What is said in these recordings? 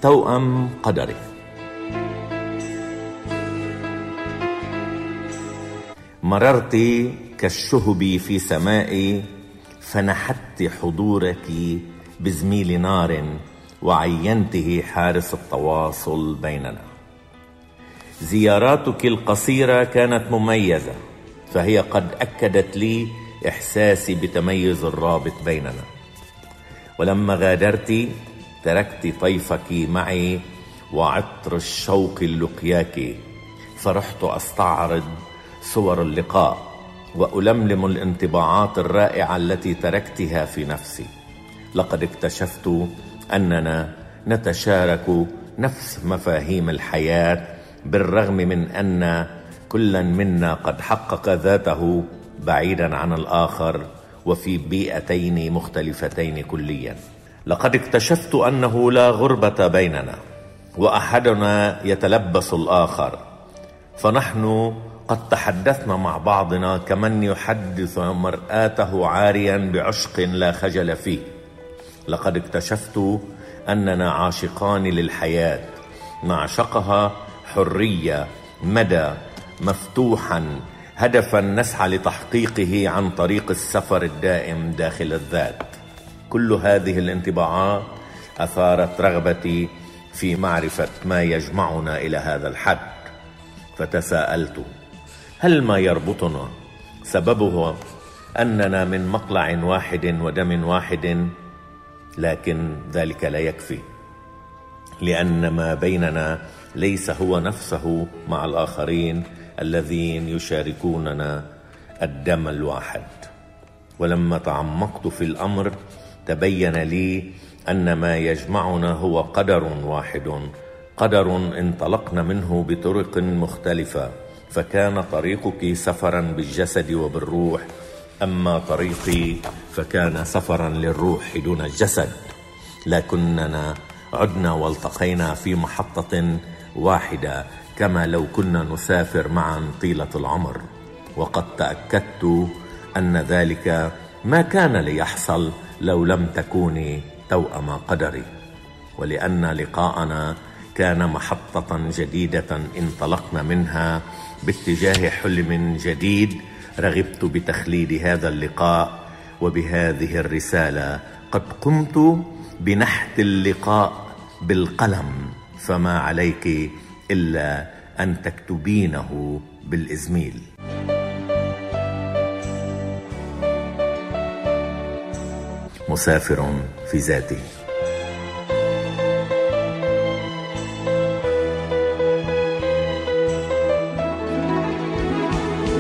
توأم قدري. مررت كالشهب في سمائي، فنحت حضورك بزميل نار، وعينته حارس التواصل بيننا. زياراتك القصيرة كانت مميزة، فهي قد أكدت لي إحساسي بتميز الرابط بيننا. ولما غادرت تركت طيفك معي وعطر الشوق اللقياك، فرحت أستعرض صور اللقاء وألملم الانطباعات الرائعة التي تركتها في نفسي. لقد اكتشفت أننا نتشارك نفس مفاهيم الحياة، بالرغم من أن كل منا قد حقق ذاته بعيدا عن الآخر وفي بيئتين مختلفتين كليا. لقد اكتشفت أنه لا غربة بيننا، وأحدنا يتلبس الآخر، فنحن قد تحدثنا مع بعضنا كمن يحدث مرآته عاريا بعشق لا خجل فيه. لقد اكتشفت أننا عاشقان للحياة، نعشقها حرية، مدى مفتوحا، هدفا نسعى لتحقيقه عن طريق السفر الدائم داخل الذات. كل هذه الانطباعات أثارت رغبتي في معرفة ما يجمعنا إلى هذا الحد، فتساءلت: هل ما يربطنا سببه أننا من مقلع واحد ودم واحد؟ لكن ذلك لا يكفي، لأن ما بيننا ليس هو نفسه مع الآخرين الذين يشاركوننا الدم الواحد. ولما تعمقت في الأمر تبين لي أن ما يجمعنا هو قدر واحد، قدر انطلقنا منه بطرق مختلفة، فكان طريقك سفرا بالجسد وبالروح، أما طريقي فكان سفرا للروح دون الجسد. لكننا عدنا والتقينا في محطة واحدة، كما لو كنا نسافر معا طيلة العمر. وقد تأكدت أن ذلك ما كان ليحصل لو لم تكوني توأم قدري، ولأن لقاءنا كان محطة جديدة انطلقنا منها باتجاه حلم جديد. رغبت بتخليد هذا اللقاء وبهذه الرسالة. قد قمت بنحت اللقاء بالقلم، فما عليك إلا أن تكتبينه بالإزميل. مسافر في ذاته.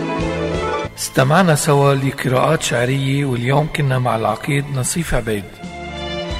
استمعنا سوا لقراءات شعرية، واليوم كنا مع العقيد نصيف عبيد.